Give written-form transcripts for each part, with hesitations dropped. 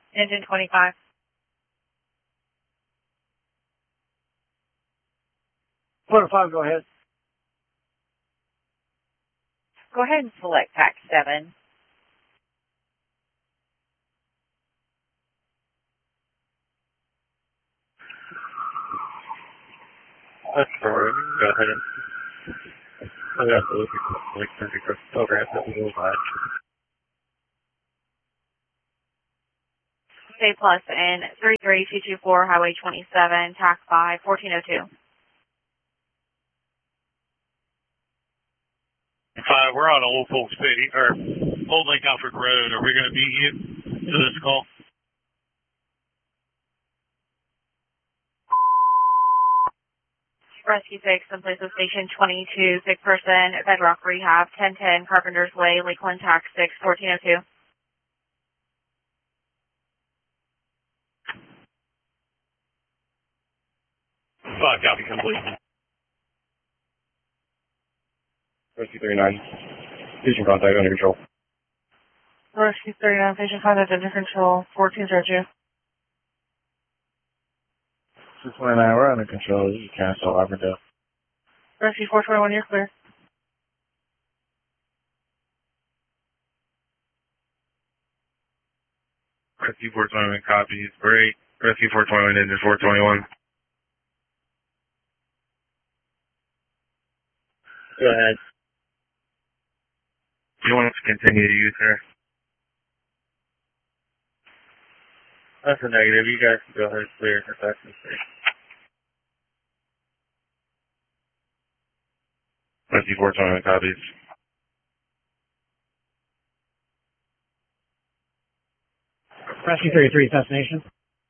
Engine 25. Quarter 5, go ahead. Go ahead and select Pack 7. That's correct. Go ahead and I have to look at like 30 program that we will buy. Stay plus in 33224 Highway 27, TAC 5, 1402. 5, we're on Old Folks City, or Old Lake Alfred Road. Are we going to beat you to this call? Rescue 6, someplace with Station 22, sick person, Bedrock Rehab, 1010 Carpenter's Way, Lakeland, TAC 6, 1402. 5, copy, complete. Rescue 39, station contact under control. Rescue 39, patient contact under control, 1402. 629, we're under control. You can cancel Arbordale. Rescue 421, you're clear. Rescue 421 copies, great. Rescue 421 into 421. Go ahead. You want us to continue to use her? That's a negative. You guys can go ahead and clear if that's the case. Rescue 421 copies. Rescue 33, destination.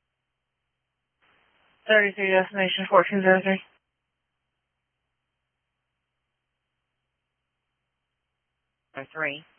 33, destination 1403. 3.